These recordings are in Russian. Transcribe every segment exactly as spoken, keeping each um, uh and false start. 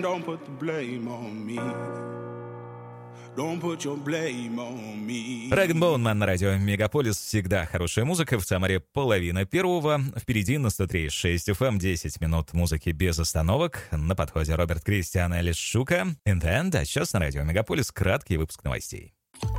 Don't put the blame on me. Don't put your blame on me. Rag and Bone Man на радио Мегаполис. Всегда хорошая музыка. В Самаре половина первого. Впереди на сто три и шесть эф эм десять минут музыки без остановок. На подходе Роберт Кристиан и Элис Шука. In the end. А сейчас на радио Мегаполис краткий выпуск новостей.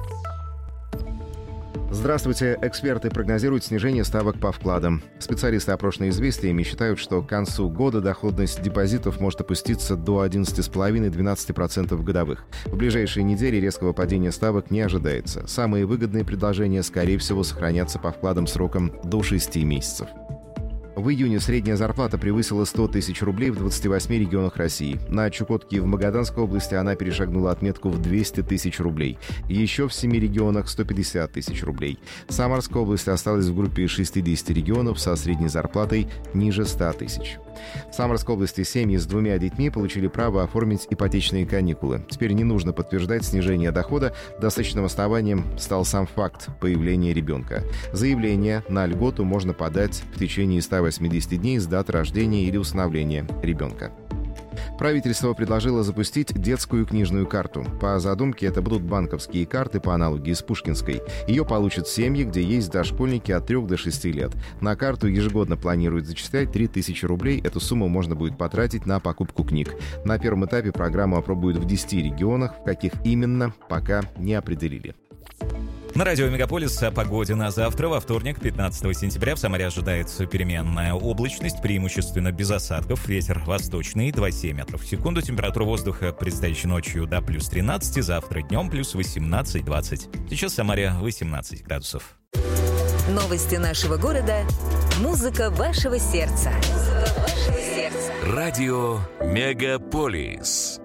Здравствуйте. Эксперты прогнозируют снижение ставок по вкладам. Специалисты опрошенные известиями считают, что к концу года доходность депозитов может опуститься до одиннадцать целых пять десятых - двенадцать процентов годовых. В ближайшие недели резкого падения ставок не ожидается. Самые выгодные предложения, скорее всего, сохранятся по вкладам сроком до шести месяцев. В июне средняя зарплата превысила сто тысяч рублей в двадцати восьми регионах России. На Чукотке и в Магаданской области она перешагнула отметку в двести тысяч рублей. Еще в семи регионах сто пятьдесят тысяч рублей. Самарская область осталась в группе шестидесяти регионов со средней зарплатой ниже ста тысяч. В Самарской области семьи с двумя детьми получили право оформить ипотечные каникулы. Теперь не нужно подтверждать снижение дохода. Достаточным основанием стал сам факт появления ребенка. Заявление на льготу можно подать в течение ста восьмидесяти дней с даты рождения или усыновления ребенка. Правительство предложило запустить детскую книжную карту. По задумке, это будут банковские карты по аналогии с пушкинской. Ее получат семьи, где есть дошкольники от трёх до шести лет. На карту ежегодно планируют зачислять три тысячи рублей. Эту сумму можно будет потратить на покупку книг. На первом этапе программу опробуют в десяти регионах. В каких именно, пока не определили. На радио Мегаполис о погоде на завтра. Во вторник, пятнадцатого сентября, в Самаре ожидается переменная облачность, преимущественно без осадков. Ветер восточный, два целых семь метров в секунду. Температура воздуха предстоящей ночью до плюс тринадцати, завтра днем плюс восемнадцать-двадцать. Сейчас в Самаре восемнадцать градусов. Новости нашего города. Музыка вашего сердца. Музыка вашего сердца. Радио Мегаполис.